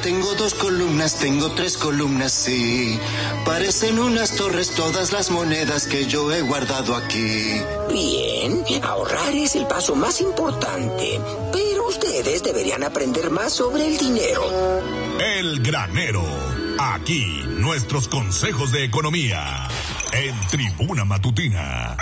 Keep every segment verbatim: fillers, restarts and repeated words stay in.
tengo dos columnas, tengo tres columnas, sí. Parecen unas torres todas las monedas que yo he guardado aquí. Bien, ahorrar es el paso más importante, pero ustedes deberían aprender más sobre el dinero. El Granero. Aquí, nuestros consejos de economía. En Tribuna Matutina.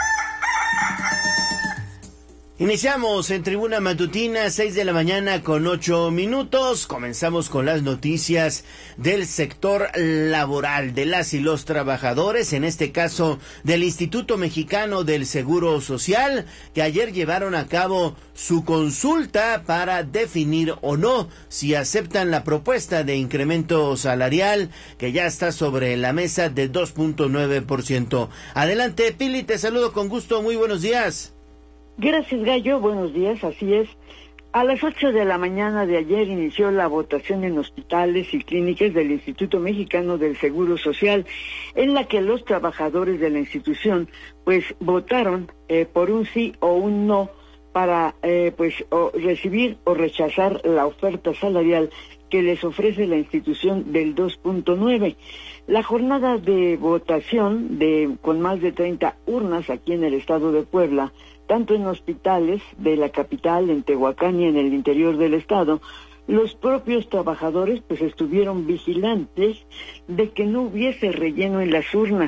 Iniciamos en Tribuna Matutina, seis de la mañana con ocho minutos. Comenzamos con las noticias del sector laboral, de las y los trabajadores, en este caso del Instituto Mexicano del Seguro Social, que ayer llevaron a cabo su consulta para definir o no si aceptan la propuesta de incremento salarial que ya está sobre la mesa de dos punto nueve por ciento. Adelante, Pili, te saludo con gusto, muy buenos días. Gracias, Gallo. Buenos días, así es. A las ocho de la mañana de ayer inició la votación en hospitales y clínicas del Instituto Mexicano del Seguro Social, en la que los trabajadores de la institución pues votaron eh, por un sí o un no para eh, pues o recibir o rechazar la oferta salarial que les ofrece la institución del dos punto nueve. La jornada de votación de con más de treinta urnas aquí en el estado de Puebla, tanto en hospitales de la capital, en Tehuacán y en el interior del estado, los propios trabajadores pues estuvieron vigilantes de que no hubiese relleno en las urnas.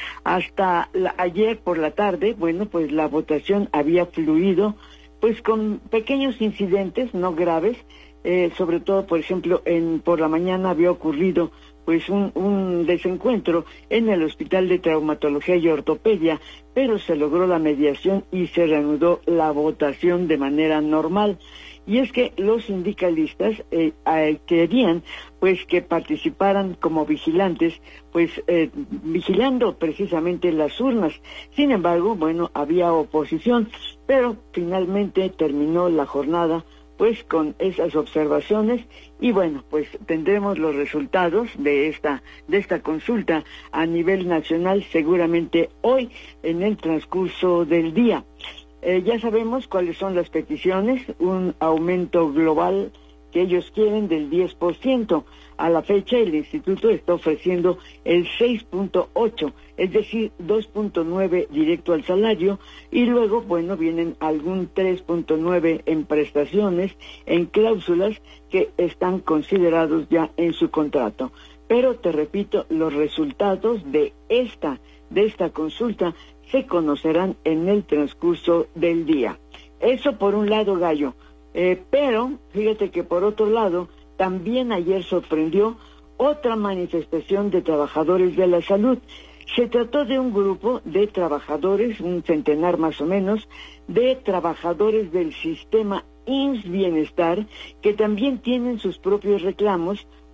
Hasta la, ayer por la tarde, bueno, pues la votación había fluido pues con pequeños incidentes, no graves, eh, sobre todo, por ejemplo, en por la mañana había ocurrido pues un, un desencuentro en el Hospital de Traumatología y Ortopedia, pero se logró la mediación y se reanudó la votación de manera normal. Y es que los sindicalistas eh, eh, querían pues que participaran como vigilantes, pues eh, vigilando precisamente las urnas. Sin embargo, bueno, había oposición, pero finalmente terminó la jornada pues con esas observaciones y bueno, pues tendremos los resultados de esta de esta consulta a nivel nacional seguramente hoy en el transcurso del día. Eh, ya sabemos cuáles son las peticiones, un aumento global que ellos quieren del diez por ciento. A la fecha el instituto está ofreciendo el seis punto ocho, es decir, dos punto nueve directo al salario, y luego, bueno, vienen algún tres punto nueve en prestaciones, en cláusulas que están considerados ya en su contrato. Pero te repito, los resultados de esta, de esta consulta se conocerán en el transcurso del día. Eso por un lado, Gallo. Eh, pero, fíjate que por otro lado, también ayer sorprendió otra manifestación de trabajadores de la salud. Se trató de un grupo de trabajadores, un centenar más o menos, de trabajadores del sistema I M S S Bienestar, que también tienen sus propios reclamos